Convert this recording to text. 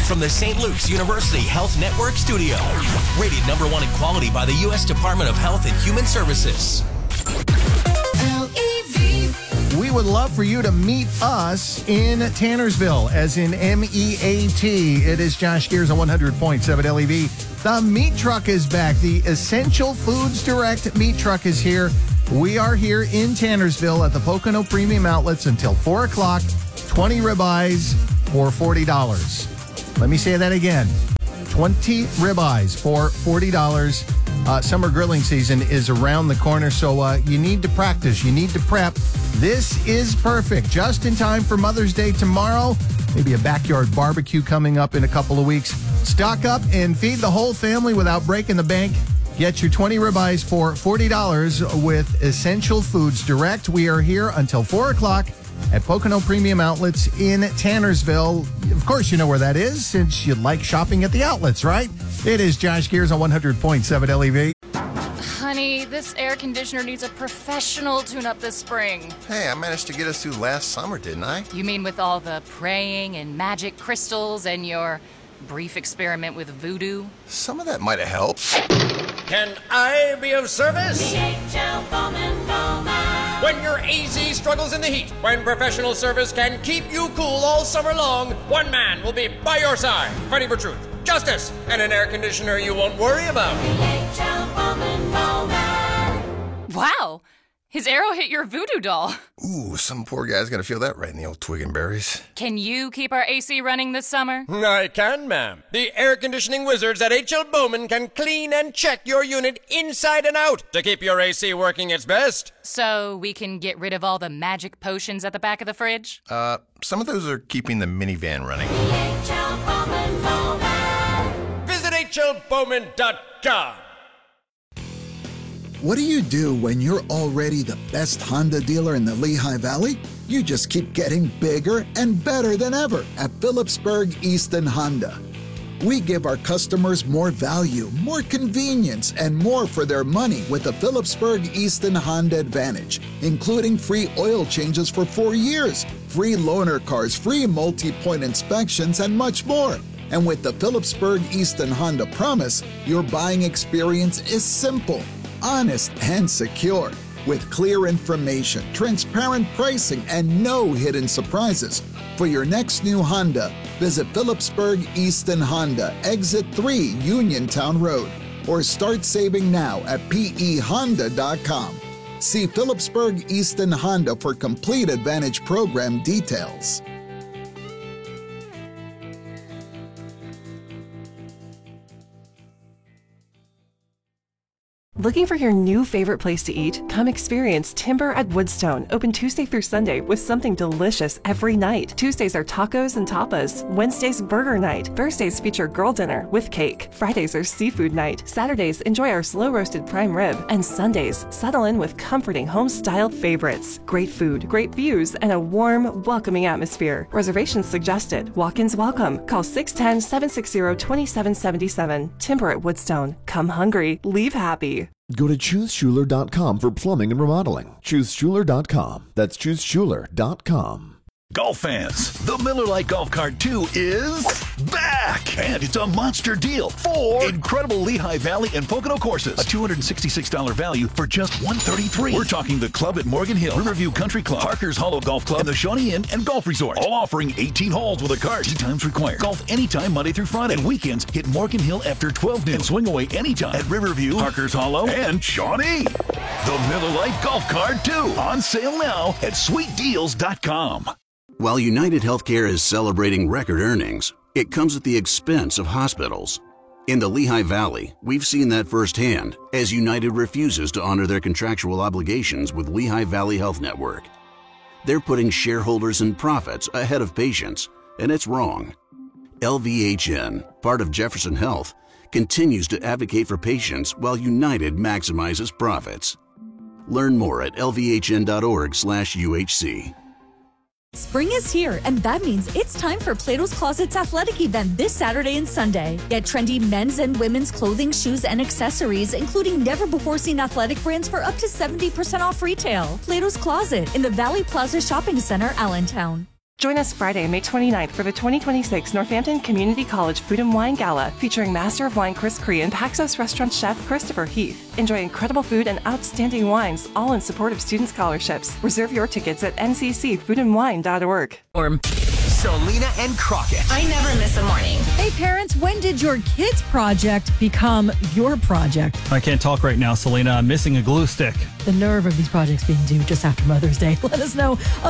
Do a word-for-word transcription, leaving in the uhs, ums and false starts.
from the Saint Luke's University Health Network studio. Rated number one in quality by the U S Department of Health and Human Services. L E V. We would love for you to meet us in Tannersville, as in M E A T. It is Josh Gears on one hundred point seven L E V. The meat truck is back. The Essential Foods Direct meat truck is here. We are here in Tannersville at the Pocono Premium Outlets until four o'clock. twenty ribeyes for forty dollars. Let me say that again. twenty ribeyes for forty dollars. Uh, summer grilling season is around the corner, so uh, you need to practice. You need to prep. This is perfect. Just in time for Mother's Day tomorrow. Maybe a backyard barbecue coming up in a couple of weeks. Stock up and feed the whole family without breaking the bank. Get your twenty ribeyes for forty dollars with Essential Foods Direct. We are here until four o'clock at Pocono Premium Outlets in Tannersville. Of course, you know where that is since you like shopping at the outlets, right? It is Josh Gears on one hundred point seven L E V. Honey, this air conditioner needs a professional tune-up this spring. Hey, I managed to get us through last summer, didn't I? You mean with all the praying and magic crystals and your brief experiment with voodoo? Some of that might have helped. Can I be of service? D H L Bowman Bowman. When your A Z struggles in the heat, when professional service can keep you cool all summer long, one man will be by your side, fighting for truth, justice, and an air conditioner you won't worry about. D H L Bowman Bowman. Wow! His arrow hit your voodoo doll. Ooh, some poor guy's gonna feel that right in the old twig and berries. Can you keep our A C running this summer? I can, ma'am. The air conditioning wizards at H L Bowman can clean and check your unit inside and out to keep your A C working its best. So we can get rid of all the magic potions at the back of the fridge? Uh, some of those are keeping the minivan running. D H L Bowman Bowman. Visit H L Bowman dot com. What do you do when you're already the best Honda dealer in the Lehigh Valley? You just keep getting bigger and better than ever at Phillipsburg Easton Honda. We give our customers more value, more convenience, and more for their money with the Phillipsburg Easton Honda Advantage, including free oil changes for four years, free loaner cars, free multi-point inspections, and much more. And with the Phillipsburg Easton Honda Promise, your buying experience is simple, honest, and secure. With clear information, transparent pricing, and no hidden surprises. For your next new Honda, visit Phillipsburg Easton Honda, Exit three, Uniontown Road, or start saving now at P E Honda dot com. See Phillipsburg Easton Honda for complete Advantage program details. Looking for your new favorite place to eat? Come experience Timber at Woodstone, open Tuesday through Sunday with something delicious every night. Tuesdays are tacos and tapas. Wednesdays, burger night. Thursdays feature girl dinner with cake. Fridays are seafood night. Saturdays, enjoy our slow-roasted prime rib. And Sundays, settle in with comforting home-style favorites. Great food, great views, and a warm, welcoming atmosphere. Reservations suggested. Walk-ins welcome. Call six one zero, seven six zero, two seven seven seven. Timber at Woodstone. Come hungry. Leave happy. Go to choose schuler dot com for plumbing and remodeling. choose schuler dot com. That's choose schuler dot com. Golf fans, the Miller Lite Golf Cart two is back! And it's a monster deal. Four incredible Lehigh Valley and Pocono courses. A two hundred sixty-six dollars value for just one hundred thirty-three dollars. We're talking the club at Morgan Hill, Riverview Country Club, Parker's Hollow Golf Club, and the Shawnee Inn and Golf Resort. All offering eighteen holes with a cart. Tee times required. Golf anytime Monday through Friday. And weekends, hit Morgan Hill after twelve noon. And swing away anytime at Riverview, Parker's Hollow, and Shawnee. The Miller Lite Golf Cart two. On sale now at sweet deals dot com. While United Healthcare is celebrating record earnings, it comes at the expense of hospitals. In the Lehigh Valley, we've seen that firsthand as United refuses to honor their contractual obligations with Lehigh Valley Health Network. They're putting shareholders and profits ahead of patients, and it's wrong. L V H N, part of Jefferson Health, continues to advocate for patients while United maximizes profits. Learn more at L V H N dot org slash U H C. Spring is here, and that means it's time for Plato's Closet's athletic event this Saturday and Sunday. Get trendy men's and women's clothing, shoes, and accessories, including never-before-seen athletic brands for up to seventy percent off retail. Plato's Closet in the Valley Plaza Shopping Center, Allentown. Join us Friday, May twenty-ninth for the twenty twenty-six Northampton Community College Food and Wine Gala featuring Master of Wine Chris Cree and Paxos Restaurant Chef Christopher Heath. Enjoy incredible food and outstanding wines, all in support of student scholarships. Reserve your tickets at n c c food and wine dot org. Selena and Crockett. I never miss a morning. Hey parents, when did your kids' project become your project? I can't talk right now, Selena. I'm missing a glue stick. The nerve of these projects being due just after Mother's Day. Let us know